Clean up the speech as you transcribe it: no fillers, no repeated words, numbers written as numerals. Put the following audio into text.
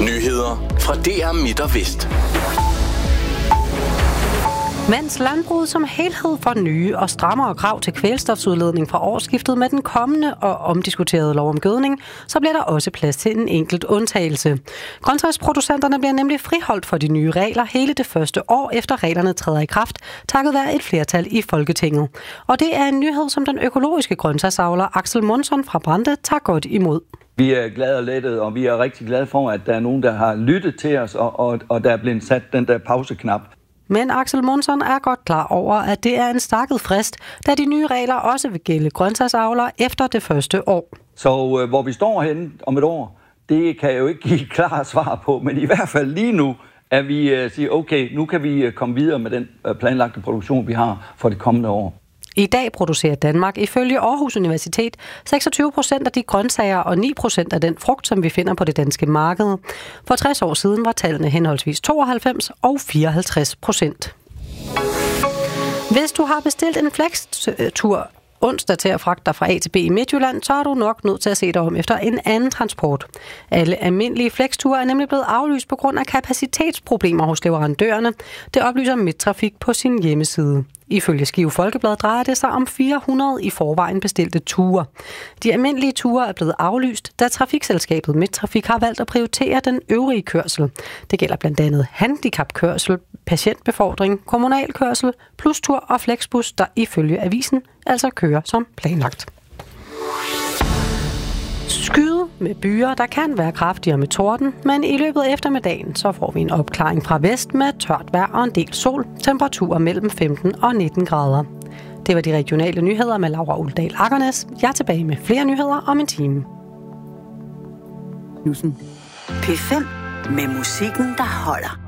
Nyheder fra DR Midt og Vest. Mens landbruget som helhed får nye og strammere krav til kvælstofsudledning fra årsskiftet med den kommende og omdiskuterede lov om gødning, så bliver der også plads til en enkelt undtagelse. Grøntsagsproducenterne bliver nemlig friholdt for de nye regler hele det første år efter reglerne træder i kraft, takket være et flertal i Folketinget. Og det er en nyhed, som den økologiske grøntsagsavler Axel Monson fra Brande tager godt imod. Vi er glade og lettede, og vi er rigtig glade for, at der er nogen, der har lyttet til os, og der er blevet sat den der pauseknap. Men Axel Monson er godt klar over, at det er en stakket frist, da de nye regler også vil gælde grøntsagsavlere efter det første år. Så hvor vi står henne om et år, det kan jeg jo ikke give et klart svar på, men i hvert fald lige nu, at vi siger, okay, nu kan vi komme videre med den planlagte produktion, vi har for det kommende år. I dag producerer Danmark ifølge Aarhus Universitet 26% af de grøntsager og 9% af den frugt, som vi finder på det danske marked. For 60 år siden var tallene henholdsvis 92% og 54%. Hvis du har bestilt en Flextur onsdag til at fragte dig fra A til B i Midtjylland, så er du nok nødt til at se dig om efter en anden transport. Alle almindelige flexture er nemlig blevet aflyst på grund af kapacitetsproblemer hos leverandørerne. Det oplyser Midttrafik på sin hjemmeside. Ifølge Skive Folkeblad drejer det sig om 400 i forvejen bestilte ture. De almindelige ture er blevet aflyst, da trafikselskabet Midttrafik har valgt at prioritere den øvrige kørsel. Det gælder blandt andet handicapkørsel, patientbefordring, kommunalkørsel, plustur og flexbus, der ifølge avisen altså kører som planlagt. Skyde med byer, der kan være kraftigere med torden, men i løbet af eftermiddagen så får vi en opklaring fra vest med tørt vejr og en del sol, temperaturer mellem 15 og 19 grader. Det var de regionale nyheder med Laura Uldal Akkernes. Jeg er tilbage med flere nyheder om en time. P5 med musikken, der holder.